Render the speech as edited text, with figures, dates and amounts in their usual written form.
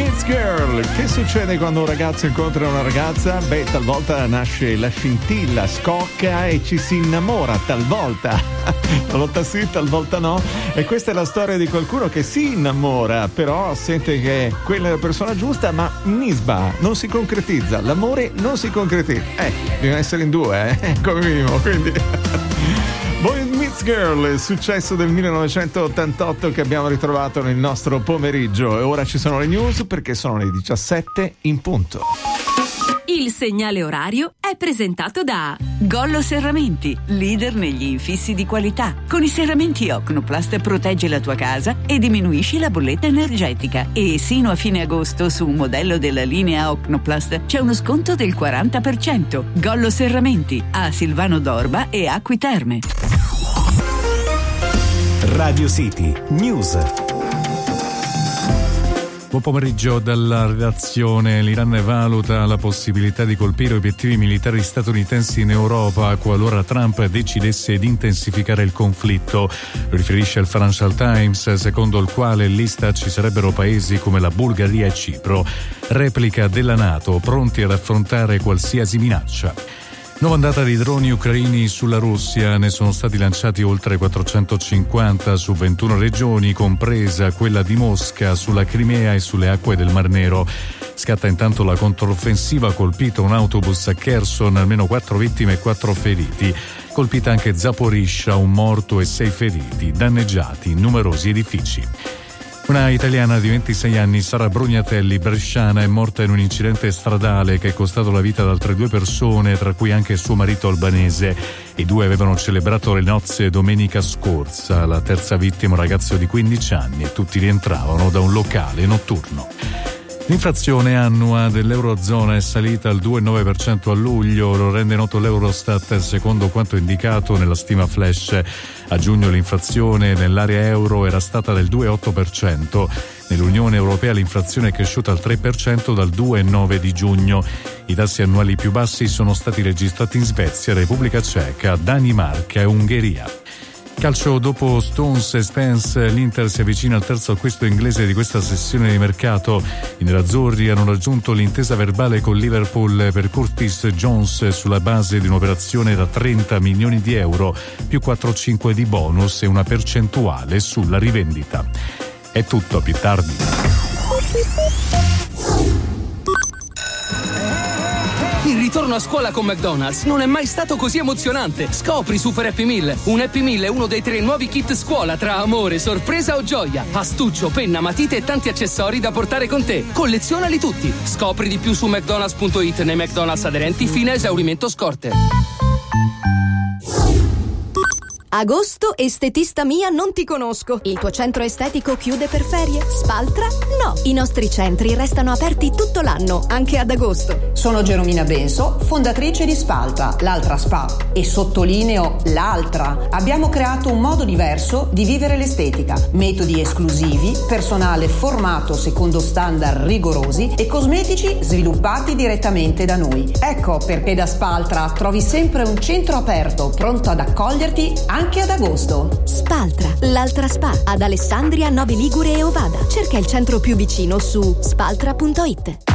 Meets Girl. Che succede quando un ragazzo incontra una ragazza? Beh, talvolta nasce la scintilla, scocca e ci si innamora, talvolta sì, talvolta no. E questa è la storia di qualcuno che si innamora, però sente che quella è la persona giusta, ma nisba, non si concretizza, l'amore non si concretizza. Bisogna essere in due, come minimo, quindi Boy Meets Girl, il successo del 1988 che abbiamo ritrovato nel nostro pomeriggio. E ora ci sono le news perché sono le 17 in punto. Il segnale orario è presentato da Gollo Serramenti, leader negli infissi di qualità. Con i serramenti Ocnoplast proteggi la tua casa e diminuisci la bolletta energetica. E sino a fine agosto su un modello della linea Ocnoplast c'è uno sconto del 40%. Gollo Serramenti a Silvano d'Orba e Acqui Terme. Radio City News. Buon pomeriggio dalla redazione. L'Iran valuta la possibilità di colpire obiettivi militari statunitensi in Europa qualora Trump decidesse di intensificare il conflitto. Lo riferisce il Financial Times, secondo il quale in lista ci sarebbero paesi come la Bulgaria e Cipro. Replica della NATO, pronti ad affrontare qualsiasi minaccia. Nuova ondata di droni ucraini sulla Russia, ne sono stati lanciati oltre 450 su 21 regioni, compresa quella di Mosca, sulla Crimea e sulle acque del Mar Nero. Scatta intanto la controffensiva, colpito un autobus a Kherson, almeno 4 vittime e 4 feriti. Colpita anche Zaporizhzhia, un morto e 6 feriti, danneggiati numerosi edifici. Una italiana di 26 anni, Sara Brugnatelli, bresciana, è morta in un incidente stradale che è costato la vita ad altre 2 persone, tra cui anche suo marito albanese. I 2 avevano celebrato le nozze domenica scorsa. La terza vittima, un ragazzo di 15 anni, e tutti rientravano da un locale notturno. L'inflazione annua dell'Eurozona è salita al 2,9% a luglio, lo rende noto l'Eurostat secondo quanto indicato nella stima flash. A giugno l'inflazione nell'area euro era stata del 2,8%. Nell'Unione Europea l'inflazione è cresciuta al 3% dal 2,9% di giugno. I tassi annuali più bassi sono stati registrati in Svezia, Repubblica Ceca, Danimarca e Ungheria. Calcio, dopo Stones e Spence, l'Inter si avvicina al terzo acquisto inglese di questa sessione di mercato. I nerazzurri hanno raggiunto l'intesa verbale con Liverpool per Curtis Jones sulla base di un'operazione da 30 milioni di euro, più 4,5 di bonus e una percentuale sulla rivendita. È tutto, più tardi. Il ritorno a scuola con McDonald's non è mai stato così emozionante. Scopri Super Happy Meal. Un Happy Meal è uno dei 3 nuovi kit scuola tra amore, sorpresa o gioia. Astuccio, penna, matite e tanti accessori da portare con te. Collezionali tutti. Scopri di più su mcdonalds.it nei McDonald's aderenti fino a esaurimento scorte. Agosto, estetista mia, non ti conosco. Il tuo centro estetico chiude per ferie? Spaltra? No. I nostri centri restano aperti tutto l'anno, anche ad agosto. Sono Geromina Benso, fondatrice di Spaltra, l'altra spa. E sottolineo l'altra. Abbiamo creato un modo diverso di vivere l'estetica. Metodi esclusivi, personale formato secondo standard rigorosi e cosmetici sviluppati direttamente da noi. Ecco perché da Spaltra trovi sempre un centro aperto, pronto ad accoglierti anche ad agosto. Spaltra, l'altra spa, ad Alessandria, Novi Ligure e Ovada. Cerca il centro più vicino su spaltra.it.